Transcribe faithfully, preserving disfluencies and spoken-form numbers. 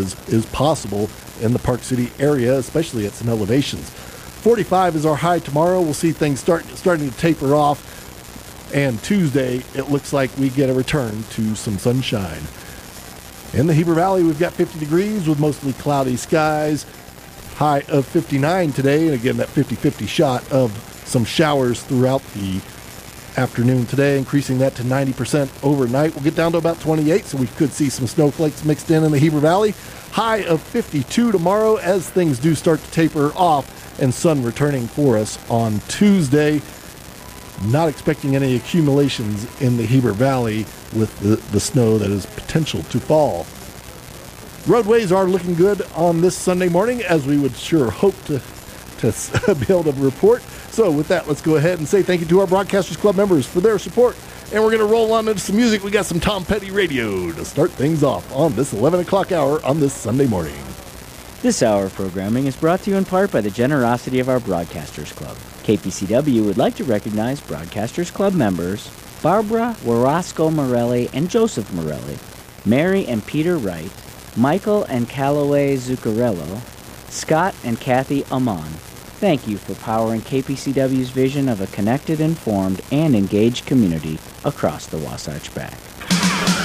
is, is possible in the Park City area, especially at some elevations. forty-five is our high tomorrow. We'll see things start starting to taper off. And Tuesday, it looks like we get a return to some sunshine. In the Heber Valley, we've got fifty degrees with mostly cloudy skies. High of fifty-nine today. And again, that fifty-fifty shot of some showers throughout the afternoon today, increasing that to ninety percent overnight. We'll get down to about twenty-eight, so we could see some snowflakes mixed in in the Heber Valley. High of fifty-two tomorrow as things do start to taper off and sun returning for us on Tuesday. Not expecting any accumulations in the Heber Valley with the, the snow that is potential to fall. Roadways are looking good on this Sunday morning, as we would sure hope to, to be able to report. So with that, let's go ahead and say thank you to our Broadcasters Club members for their support. And we're going to roll on into some music. We got some Tom Petty Radio to start things off on this eleven o'clock hour on this Sunday morning. This hour of programming is brought to you in part by the generosity of our Broadcasters Club. K P C W would like to recognize Broadcasters Club members Barbara Warasco Morelli and Joseph Morelli, Mary and Peter Wright, Michael and Callaway Zuccarello, Scott and Kathy Amon. Thank you for powering K P C W's vision of a connected, informed, and engaged community across the Wasatch Back.